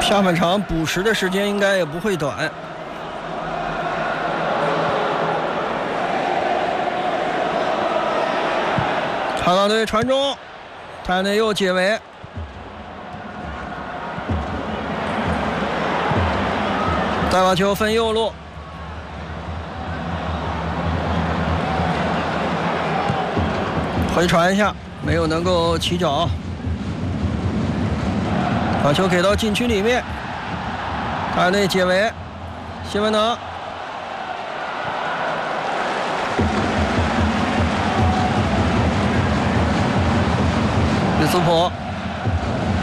下半场补时的时间应该也不会短。哈港队传中，泰内又解围，再把球分右路，回传一下，没有能够起脚，把球给到禁区里面，泰内解围，谢文能。利斯普